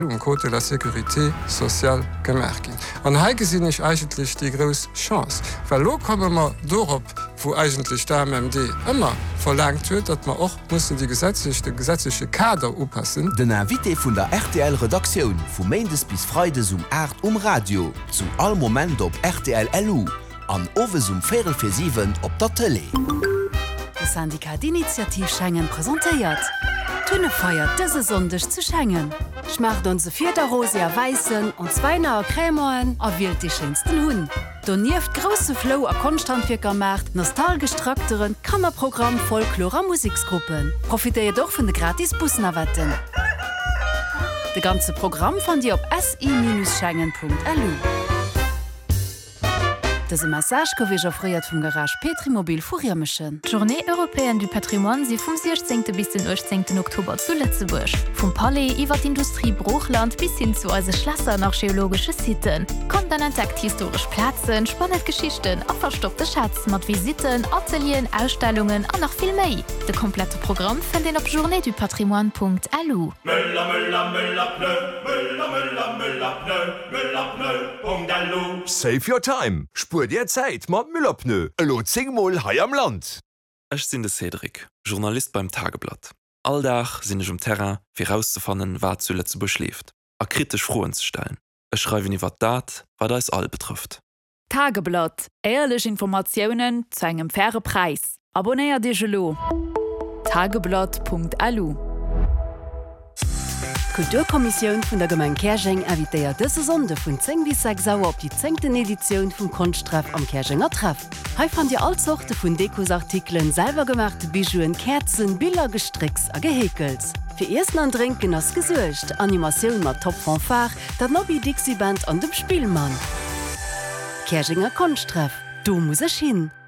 Code de la Sécurité sociale gemerkt gin. An heike sinn ich eigentlich die gros Chance. Weil lo komme man dorop, wo eigentlich der MMD immer verlangt huet, dat man och muss die gesetzliche Kader oppassen. Den Invité vun der RTL-Redaktion vu Maindes bis Freudes 8 Radio zu all Moment op RTL LU an Owes 447 op der Tele. Das Syndikat d'Initiative Schengen präsentiert. Tünne feiert dëse Sonndech zu Schengen. Schmacht onze 4. Rosia Weißen und 2 naher Krämoen erwählt die schönsten Hunn. Doniert große Flow a Konstantwirker macht, nostalgisch trakteren, Kammerprogramm Folklorer Musiksgruppen. Profitiert doch von de gratis Busnerwetten. De ganze Programm fand ihr op si-schengen.lu. Diese Massage koweger freiert vum Garage Petrimobil Furiermischen. Journée européenne du Patrimoine sie vom 16. bis den 18. Oktober zu Lützeburg. Vom Palais iwwer Industrie Bruchland bis hin zu eise Schlösser nach geologische Sitten. Kommt dann entdeckt historisch Plätzen, spannend Geschichten, a verstoppte Schatz, mat Visiten, Atelieren, Ausstellungen an noch viel méi. De komplette Programm findet op journeedupatrimoine.lu. Müller, Müller, Müller, Pneu, Müller, Müller, Müller, Pneu, Müller, Pneu.lu. Save your time. Spur dir Zeit mat Müllerpneu. Elo 10 hai am Land. Ich bin der Cedric, Journalist beim Tageblatt. Alldach sind ich Terrain, fir rauszufannen, wat zu Lützeburg schläft. A kritisch Froen zu stellen. Ich schreibe iwwer dat, was das all betrifft. Tageblatt. Ehrlich Informationen zu einem fairen Preis. Abonnier dich lo. Tageblatt.lu. Kulturkommission vun der Gemeinde Kersching invitéiert dëse Sonde vun 10 bis 6 Sauer op die 10. Edition vum Kunsttreff am Kerschinger Treff. Hei fand Dir all Sorte vun Dekosartikelen, selber gemachte Bijouen, Kerzen, Bilder, Gestricks a Gehekels. Fir Essen an Trinken ass gesuercht, Animationun mat Top Fanfare, dat Nobby Dixie Band an dem Spielmann. Kerschinger Kunsttreff, du muss hin.